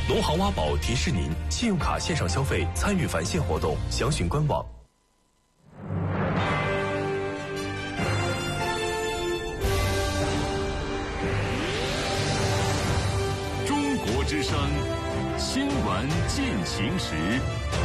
农行挖宝提示您：信用卡线上消费参与返现活动，详询官网。 中国之声新闻进行时。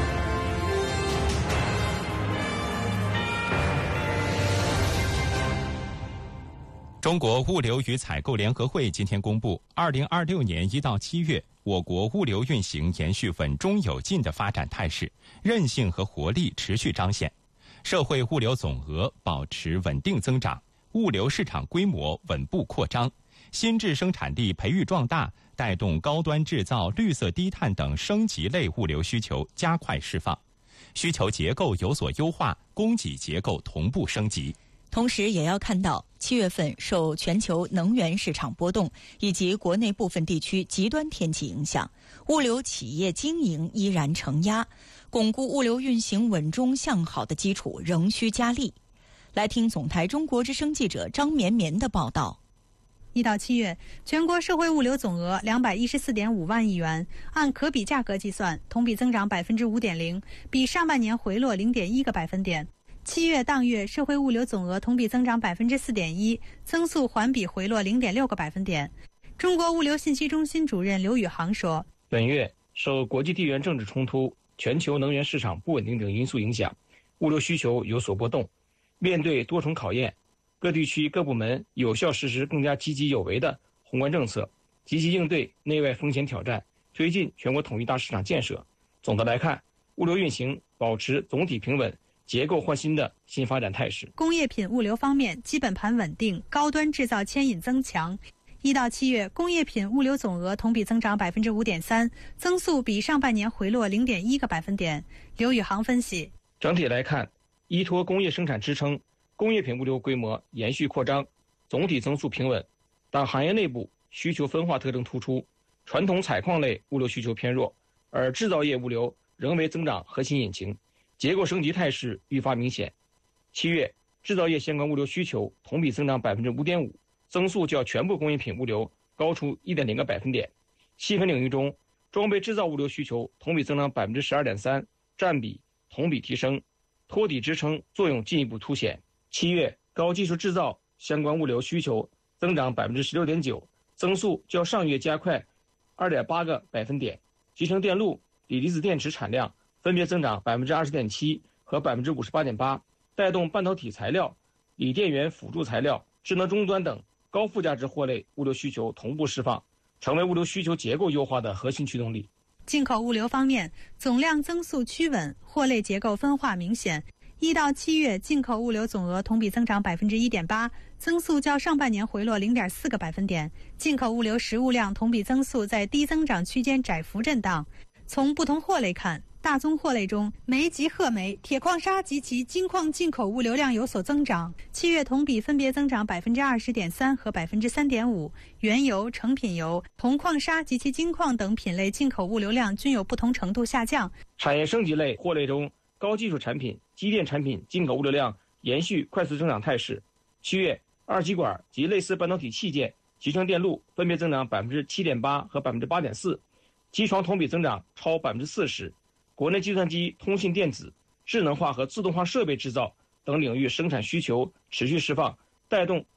中国物流与采购联合会今天公布，2026年1到7月，我国物流运行延续稳中有进的发展态势，韧性和活力持续彰显，社会物流总额保持稳定增长，物流市场规模稳步扩张，新质生产力培育壮大，带动高端制造、绿色低碳等升级类物流需求加快释放，需求结构有所优化，供给结构同步升级。 同时也要看到7月份受全球能源市场波动以及国内部分地区极端天气影响，物流企业经营依然承压，巩固物流运行稳中向好的基础仍需加力。来听总台中国之声记者张绵绵的报道。 1到7月，全国社会物流总额214.5万亿元，按可比价格计算，同比增长5.0%，比上半年回落0.1个百分点。7月当月社会物流总额同比增长4.1%，增速环比回落0.6个百分点。中国物流信息中心主任刘宇航说：“ 本月受国际地缘政治冲突、全球能源市场不稳定等因素影响，物流需求有所波动。面对多重考验，各地区各部门有效实施更加积极有为的宏观政策，积极应对内外风险挑战，推进全国统一大市场建设。总的来看，物流运行保持总体平稳、结构换新的新发展态势。 工业品物流方面，基本盘稳定，高端制造牵引增强。1到7月，工业品物流总额同比增长5.3%，增速比上半年回落0.1个百分点。刘宇航分析， 整体来看，依托工业生产支撑，工业品物流规模延续扩张，总体增速平稳，但行业内部需求分化特征突出，传统采矿类物流需求偏弱，而制造业物流仍为增长核心引擎。结构升级态势愈发明显。7月，制造业相关物流需求同比增长5.5%，增速较全部工业品物流高出1.0个百分点。细分领域中，装备制造物流需求同比增长12.3%，占比同比提升，托底支撑作用进一步凸显。7月，高技术制造相关物流需求增长16.9%，增速较上月加快2.8个百分点。集成电路、锂离子电池产量分别增长20.7%和58.8%，带动半导体材料、锂电源辅助材料、智能终端等高附加值货类物流需求同步释放，成为物流需求结构优化的核心驱动力。 进口物流方面，总量增速趋稳，货类结构分化明显。1到7月，进口物流总额同比增长1.8%，增速较上半年回落0.4个百分点。进口物流实物量同比增速在低增长区间窄幅震荡。从不同货类看，大宗货类中，煤及褐煤、铁矿砂及其金矿进口物流量有所增长，7月同比分别增长20.3%和3.5%。原油、成品油、铜矿砂及其金矿等品类进口物流量均有不同程度下降。 产业升级类货类中，高技术产品、机电产品进口物流量延续快速增长态势。7月，二极管及类似半导体器件、集成电路分别增长7.8%和8.4%，机床同比增长超40%。国内计算机、通信电子、智能化和自动化设备制造等领域生产需求持续释放，带动